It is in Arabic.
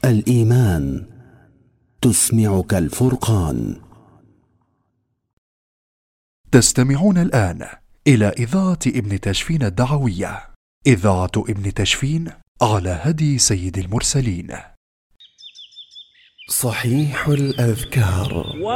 الإيمان تسمعك الفرقان. تستمعون الآن إلى إذاعة ابن تشفين الدعوية، إذاعة ابن تشفين على هدي سيد المرسلين. صحيح الأذكار.